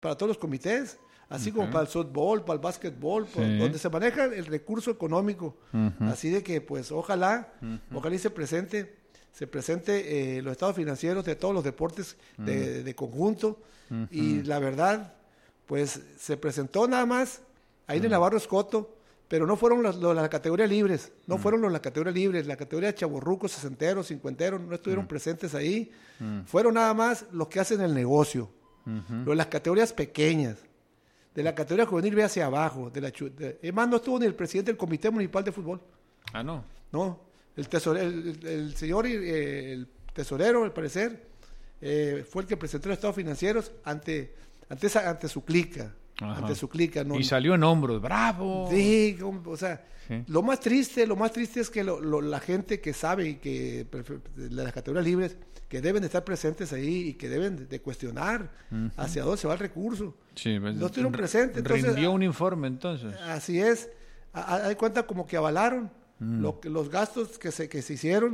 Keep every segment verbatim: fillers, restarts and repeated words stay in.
para todos los comités, así Okay. como para el softball, para el básquetbol, Sí. por- donde se maneja el recurso económico. Ujú. Así de que, pues, ojalá, Ujú. ojalá y se presente, se presente eh, los estados financieros de todos los deportes de, de conjunto. Ujú. Y la verdad, pues, se presentó nada más ahí en el Navarro Escoto, pero no fueron los, los- las categorías libres, no fueron los, las categorías libres, la categoría chavorrucos, sesenteros, cincuenteros, no estuvieron presentes ahí. Fueron nada más los que hacen el negocio, Ujú. los de las categorías pequeñas, de la categoría juvenil ve hacia abajo. De la, chu- de- es más, no estuvo ni el presidente del Comité Municipal de Fútbol, Ah, no. no, el, tesore- el, el- el señor, eh, el tesorero, al parecer, eh, fue el que presentó los estados financieros ante, ante, esa, ante su clica, Ajá. ante su clica. No, Y salió en hombros, bravo. Sí, como- o sea, Sí. lo más triste, lo más triste es que lo- lo- la gente que sabe y que prefe- de las categorías libres, que deben de estar presentes ahí y que deben de, de cuestionar hacia dónde se va el recurso. Sí, pues, No estuvieron r- presentes, entonces- Rindió un informe entonces. Así es, a- a- hay cuenta como que avalaron lo que, los gastos que se, que se hicieron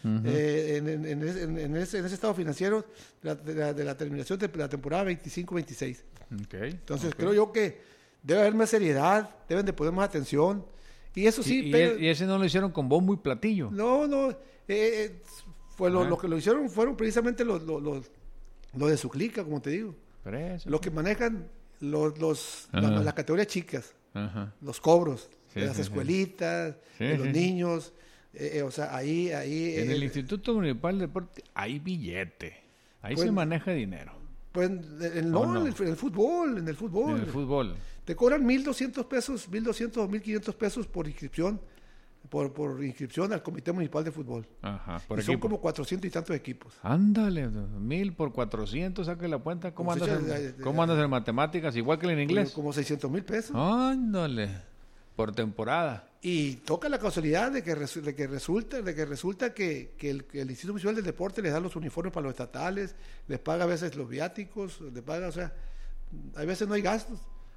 eh, en, en- en ese, en- en ese- en ese estado financiero de la, de la- de la terminación de la temporada veinticinco veintiséis. Okay. Entonces ok. creo yo que debe haber más seriedad, deben de poner más atención. Y eso sí, y, y pero- e- y ese no lo hicieron con bombo y platillo. no, no, eh, eh, fue lo, Ah. lo que lo hicieron fueron precisamente los, los, los, los de su clica, como te digo. Por eso. Los que manejan los, los, Ajá. la- las categorías chicas, Ajá. los cobros Sí, de las sí, sí. escuelitas, Sí, de los sí, sí. niños. eh, eh, o sea, ahí, ahí. En eh, el Instituto Municipal de Deporte hay billete. Ahí Pues- se maneja dinero. Pues, en el- no, ¿O no? En, el, en el fútbol, en el fútbol. En el fútbol. Te cobran mil doscientos pesos, mil doscientos o mil quinientos pesos por inscripción, por, por inscripción al Comité Municipal de Fútbol. Ajá. Por Y son equipo. como cuatrocientos y tantos equipos. Ándale, mil por cuatrocientos, saque la cuenta. ¿Cómo Pues andas, echa- en, eh, ¿Cómo andas en matemáticas? Igual que en inglés. Como seiscientos mil pesos. Ándale. Por temporada. Y toca la casualidad de que, resu- de que resulta, de que, resulta que, que el, que el Instituto Municipal del Deporte les da los uniformes para los estatales, les paga a veces los viáticos, les paga, o sea, a veces no hay gastos.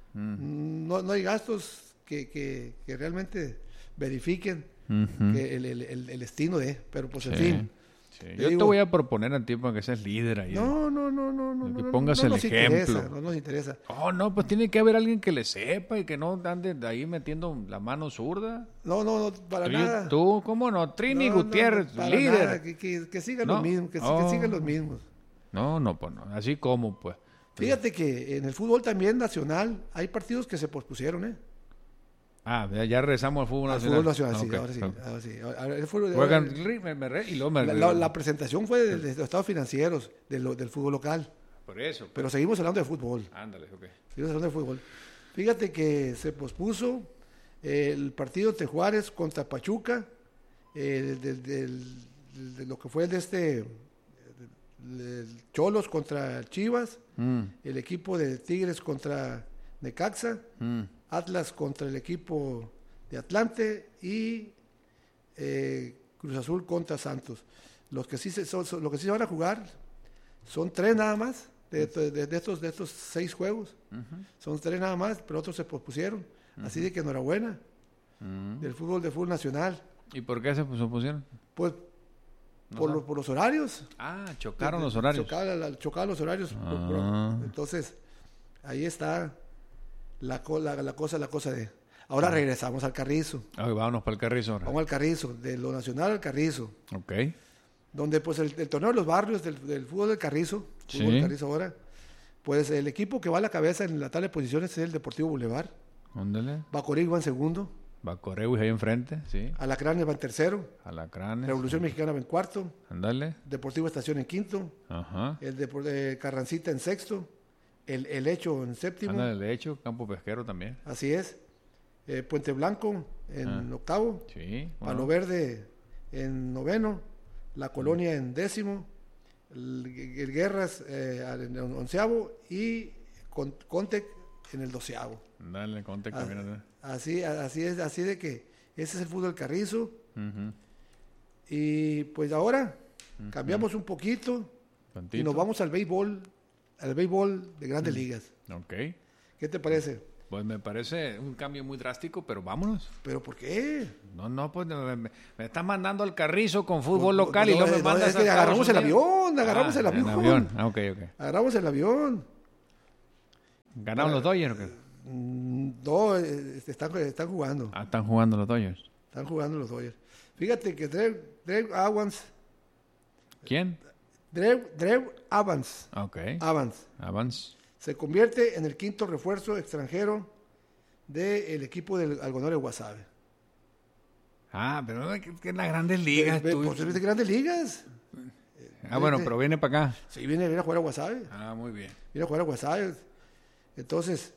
No, no hay gastos que, que, que realmente verifiquen Ujú. que el, el, el- el destino de, pero pues en Sí, fin. sí. Te Yo te digo- voy a proponer a ti para que seas líder ahí. No, no, no, no, no. Que no, pongas no el nos ejemplo. interesa, no nos interesa. Oh, no, pues tiene que haber alguien que le sepa y que no ande de ahí metiendo la mano zurda. No, no, no, para Tú, nada. tú, ¿cómo no? Trini No, no, Gutiérrez, para líder. nada, que, que, que sigan No. los mismos, que, que Oh. sigan los mismos. No, no, pues no. Así como, pues. Fíjate que en el fútbol también nacional hay partidos que se pospusieron, ¿eh? Ah, ya, ya regresamos al fútbol Al nacional. fútbol nacional, sí, Ok, ahora sí. ok. Ahora sí. Ahora el fútbol- Juegan ahora- ri- me- me re- y luego me la, la- la presentación fue de, de los estados financieros de lo- del fútbol local, Por eso. pero seguimos hablando de fútbol. Ándale, ok. Seguimos hablando de fútbol. Fíjate que se pospuso el partido de Juárez contra Pachuca, eh, del- del- de lo que fue de este del Cholos contra Chivas, Mm, el equipo de Tigres contra Necaxa, mm. Atlas contra el equipo de Atlante y eh, Cruz Azul contra Santos. Los que sí se, son, son- los que sí se van a jugar son tres nada más de, de- de estos de estos seis juegos. Son tres nada más, pero otros se pospusieron. Así de que enhorabuena Mm. del fútbol de fútbol nacional. ¿Y por qué se pues, opusieron? Pues No por, sabe. los, por los horarios. Ah, chocaron los horarios. Chocaban, la- chocaban los horarios. Ah. Entonces, ahí está la, co- la, la cosa, la cosa de... Ahora regresamos al Carrizo. Ay, vámonos para el Carrizo ahora. Vamos al Carrizo, de lo nacional al Carrizo, Ok. donde pues el, el torneo de los barrios del, del fútbol del Carrizo, Sí. fútbol del Carrizo ahora, pues el equipo que va a la cabeza en la tabla de posiciones es el Deportivo Boulevard, Ándale. Bacorí va en segundo, Bacoreus ahí enfrente, sí. Alacranes va en tercero, Alacranes. Revolución Mexicana va en cuarto, Ándale. Deportivo Estación en quinto, Ajá. el Depor- eh, Carrancita en sexto, el, el Hecho en séptimo, Ándale, de hecho, Campo Pesquero también. así es, eh, Puente Blanco en Ah. octavo, Sí. ¿cómo Palo no? Verde en noveno, La Colonia en décimo, el, el Guerras eh, en onceavo y Con- Contec en el doceavo. Dale, conte Ah, también. ándale. Así, así es, así de que ese es el fútbol Carrizo. Ujú. Y pues ahora cambiamos un poquito Tantito. y nos vamos al béisbol, al béisbol de Grandes Ligas. Ok. ¿Qué te parece? Pues me parece un cambio muy drástico, pero vámonos. ¿Pero por qué? No, no, pues me, me- me estás mandando al Carrizo con fútbol No, local no, y luego no, me mandas es a que Estados agarramos el Unidos. avión, agarramos Ah, el avión. En avión. Ah, ok, ok. Agarramos el avión. ¿Ganaron los Dodgers o qué? Mm, No, eh, están, están jugando. Ah, están jugando los Dodgers. Están jugando los Dodgers. Fíjate que Drew, Drew Evans, ¿Quién? Drew, Drew Evans, Ok. Evans Avance. se convierte en el quinto refuerzo extranjero del equipo del algodón de Guasave. Ah, pero es que que en las grandes ligas. Ve- ve- tú- Pues eres de grandes ligas. Ah, bueno, pero viene para acá. Sí, viene, viene a jugar a Guasave. Ah, muy bien. Viene a jugar a Guasave. Entonces,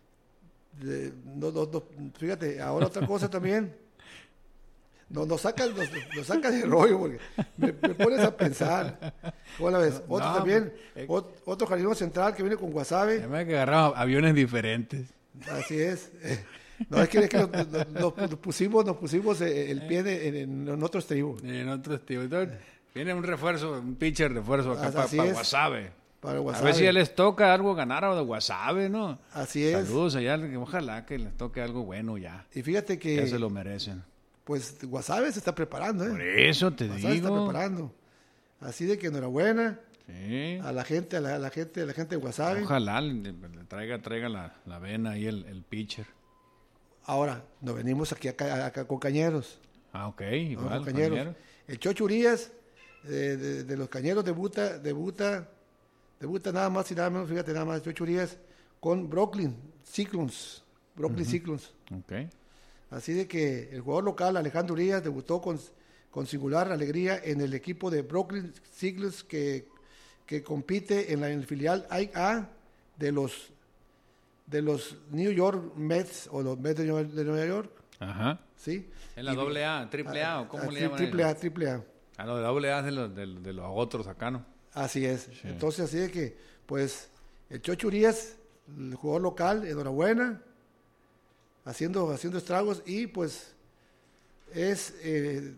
de- no, no, no, fíjate, ahora otra cosa también. Nos, nos sacan nos, nos sacan de rollo porque me, me pones a pensar. ¿Cómo la ves? Otro No, también, eh. ot- otro jardinero central que viene con Guasave. Además que agarramos aviones diferentes. Así es. Eh, No, es que, es que nos, nos- nos- nos pusimos, nos pusimos eh, el pie de- en, en otros tribus. Y en otros tipos. Entonces, viene un refuerzo, un pitcher refuerzo acá para Así pa es. Guasave. Para A Guasave. ver si ya les toca algo ganar a de Guasave, ¿no? Así es. Saludos allá, que ojalá que les toque algo bueno ya. Y fíjate Ya que, se lo merecen. pues, Guasave se está preparando, ¿eh? Por eso te Guasave se está digo. preparando. Así de que enhorabuena Sí. a la gente, a la, a la gente, a la gente de Guasave. Ojalá le, le traiga, traiga la, la vena ahí el, el pitcher. Ahora, nos venimos aquí acá, acá con Cañeros. Ah, ok, ¿no? igual. Con Cañeros. Cañero. El Chocho Urias, de, de- de los Cañeros, debuta, debuta, debuta nada más y nada menos, fíjate, nada más, Chocho Urias, con Brooklyn Cyclones. Brooklyn Cyclones. Ok. Así de que el jugador local, Alejandro Urias, debutó con, con singular alegría en el equipo de Brooklyn Cyclones que, que compite en, la, en el filial A de los de los New York Mets o los Mets de Nueva, de Nueva York, Ajá. ¿sí? ¿Es la Y- doble A, triple A o cómo Ah, le tri- llaman? Triple ellos? A, triple A. Ah, no, de doble A es de los, de, de los otros acá, ¿no? Así es. Sí. Entonces, así de que, pues, el Chocho Urias, el jugador local, enhorabuena, haciendo, haciendo estragos y, pues, es, eh,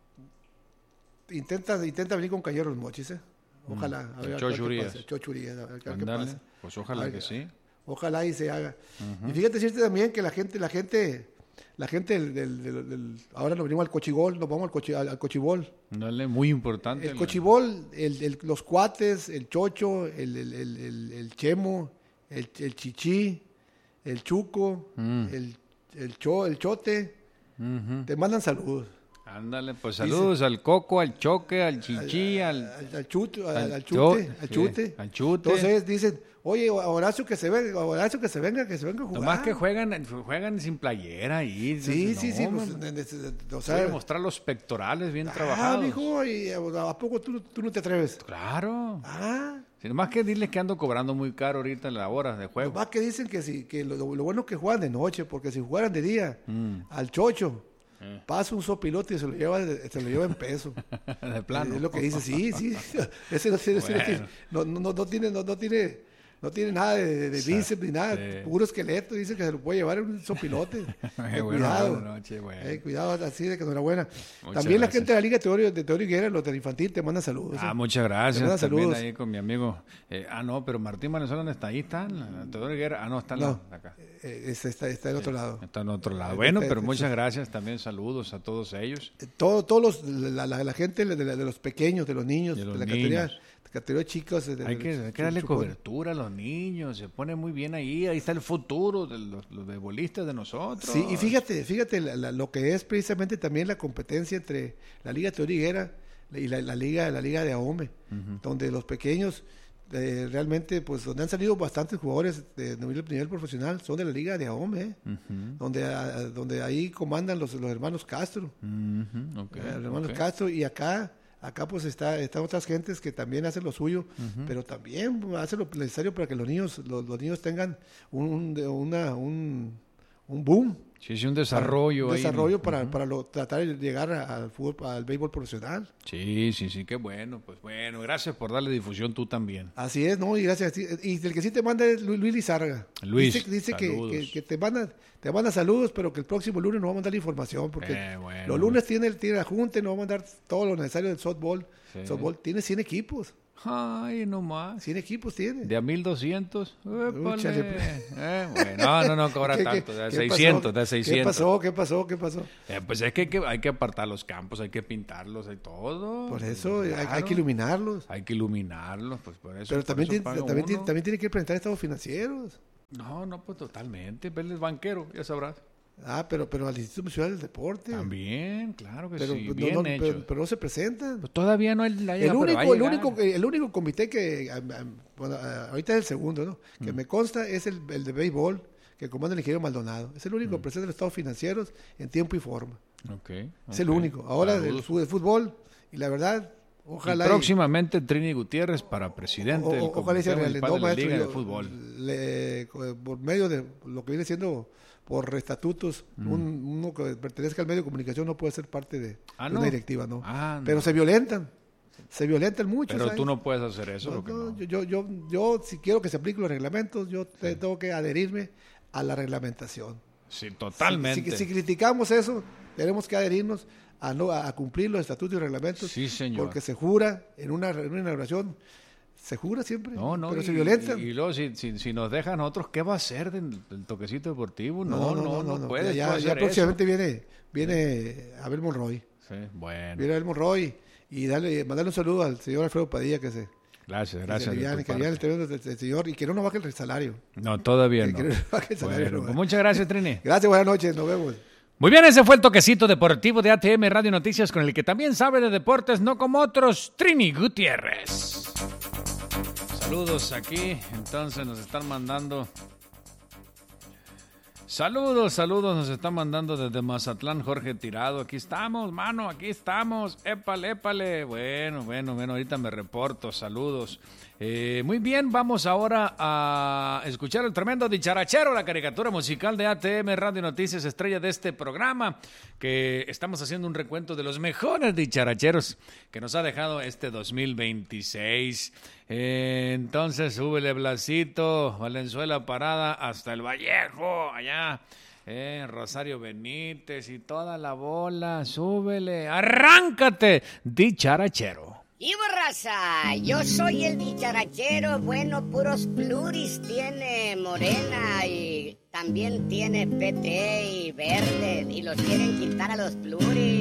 intenta, intenta venir con Cañeros Mochis, ¿eh? Ojalá. a El ver, a ver Chocho qué Urias. pasa. El Chocho Urias, a ver, a ver qué Ándale, pasa. pues ojalá A ver, que sí. Ojalá y se haga. Y fíjate decirte también que la gente, la gente, la gente del, del- del- del- ahora nos venimos al cochibol, nos vamos al, cochi, al, al cochibol. Dale, muy importante. El la- cochibol, el, el- los cuates, el chocho, el, el, el, el- el chemo, el, el chichi, el chuco, Mm. el, el, cho, el chote, Ujú. te mandan saludos. Ándale, pues saludos al Coco, al Choque, al Chichi, al... Al, al chute, al, al al cho- chute, al sí, chute. al chute. Entonces dicen, oye, Horacio que se venga, Horacio que se venga, que se venga a jugar. Nomás que juegan, juegan sin playera ahí. Sí, no, sí, sí. man. Pues, de- de- de- o Hay sea, que mostrar los pectorales bien ah, trabajados. mijo, y ¿a poco tú, tú no te atreves? Claro. Ah, Si nomás que diles que ando cobrando muy caro ahorita la hora de juego. más que dicen que sí, que lo, lo bueno es que juegan de noche, porque si jugaran de día, Mm. al chocho, Eh. pasa un sopilote y se lo lleva, de- se lo lleva en peso. de plano. Es lo que dice, sí, sí. Ese no tiene, ese no tiene- no, no, no, no tiene, no, no tiene, no tiene nada de, de bíceps ni nada, sí. puro esqueleto, dice que se lo puede llevar en un sopilote. Eh, Eh, bueno, cuidado. buenas noches, bueno. Eh, cuidado, así de que enhorabuena. Muchas También la gracias. gente de la Liga de Teoría, de Teoría Higuera, los del infantil, te mandan saludos. Ah, ¿eh? muchas Te gracias. mandan También saludos. ahí con mi amigo. Eh, ah, no, pero Martín Valenzuela no está ahí, está. en la- en Teodoro Higuera. Ah, no, está en No. la- acá. Eh, está, está, está en otro lado. Está en otro lado. Eh, Bueno, eh, pero eh, muchas gracias. También saludos a todos ellos. Eh, Todo, todos los, la, la- la gente de, la- de los pequeños, de los niños, De de, los la categoría, niños. de categoría de chicos. de- de- Hay que, de- hay que darle su- cobertura a los niños. Se pone muy bien ahí. Ahí está el futuro de los, los beisbolistas de nosotros. Sí, y fíjate, fíjate la- la- lo que es precisamente también la competencia entre la Liga Teoría Higuera y la, la liga, la liga de Ahome, donde los pequeños eh, realmente, pues donde han salido bastantes jugadores de nivel, nivel profesional, son de la Liga de Ahome, ¿eh? Ujú, donde, ah, donde ahí comandan los, los hermanos Castro. ujú, ok, Eh, los hermanos ok. Castro, y acá acá pues está están otras gentes que también hacen lo suyo, pero también pues, hacen lo necesario para que los niños los, los niños tengan un un, de- una, un, un boom, Sí, sí, un desarrollo un ahí. desarrollo para, para lo- tratar de llegar a- al fútbol, al béisbol profesional. Sí, sí, sí, qué bueno. Pues bueno, gracias por darle difusión tú también. Así es, ¿no? Y gracias. sí, Y el que sí te manda es Lu- Luis Lizárraga. Luis, Dice, dice que, saludos. que, que te manda te manda saludos, pero que el próximo lunes nos va a mandar la información, porque Eh, bueno. los lunes tiene, tiene la junta y nos va a mandar todo lo necesario del softball. Sí. Softball tiene cien equipos. Ay, no más. cien equipos tiene. De a mil doscientos. Úchale, pues. Eh, bueno, no, no, no cobra ¿Qué- tanto. qué- De a qué seiscientos, pasó? de a seiscientos. ¿Qué pasó? ¿Qué pasó? ¿Qué pasó? Eh, pues es que hay, que hay que apartar los campos, hay que pintarlos y todo. Por eso hay, Claro. hay que iluminarlos. Hay que iluminarlos, pues por eso. Pero por también eso tiene, paga también, tiene, uno. también tiene que presentar estados financieros. No, no, pues totalmente. Él es banquero, ya sabrás. Ah, pero, pero al Instituto Nacional del Deporte. También, claro que pero, sí, no, bien no, hecho. Pero, pero no se presentan. Pues todavía no hay, El único, el, único, el único comité que, bueno, ahorita es el segundo, ¿no? Que mm. me consta es el, el de béisbol, que comanda el ingeniero Maldonado. Es el único mm. presidente de los estados financieros en tiempo y forma. Okay, es okay. el único. Ahora el, el fútbol, y la verdad, ojalá. Y próximamente y, Trini Gutiérrez para presidente o, del o, Ojalá se municipal de la Liga yo, de Fútbol. Le, por medio de lo que viene siendo por estatutos, mm. un, uno que pertenezca al medio de comunicación no puede ser parte de, ah, de no. una directiva, ¿no? Ah, pero no. se violentan, se violentan mucho. Pero ¿sabes? tú no puedes hacer eso. No, porque no, no. Yo, yo, yo, si quiero que se apliquen los reglamentos, yo sí. tengo que adherirme a la reglamentación. Sí, totalmente. Si, si, si criticamos eso, tenemos que adherirnos a, no, a cumplir los estatutos y reglamentos. Sí, señor. Porque se jura en una, en una inauguración. Se jura siempre, no, no, pero y, se violentan. Y, y luego, si, si, si nos dejan nosotros, ¿qué va a hacer del, del toquecito deportivo? No, no, no, no, no puede. Ya, ya, ya próximamente viene, viene Abel Monroy. Sí, bueno. Viene Abel Monroy y darle, mandarle un saludo al señor Alfredo Padilla que se. Gracias, gracias. Que liviane, que liviane el terreno del, del señor y que no nos baje el salario. No, todavía que, no. Que no nos baje el salario. Bueno, pues muchas gracias, Trini. Gracias, buenas noches, nos vemos. Muy bien, ese fue el toquecito deportivo de A T M Radio Noticias con el que también sabe de deportes, no como otros, Trini Gutiérrez. Saludos aquí, entonces nos están mandando. Saludos, saludos, nos están mandando desde Mazatlán, Jorge Tirado. Aquí estamos, mano, aquí estamos. Épale, épale. Bueno, bueno, bueno, ahorita me reporto. Saludos. Eh, muy bien, vamos ahora a escuchar el tremendo dicharachero, la caricatura musical de A T M Radio Noticias, estrella de este programa, que estamos haciendo un recuento de los mejores dicharacheros que nos ha dejado este dos mil veintiséis. Eh, entonces, súbele, Blasito, Valenzuela Parada, hasta el Vallejo, allá, eh, Rosario Benítez y toda la bola, súbele, arráncate, dicharachero. Y raza, yo soy el dicharachero, bueno, puros pluris tiene Morena y también tiene P T y Verde y los quieren quitar a los pluris.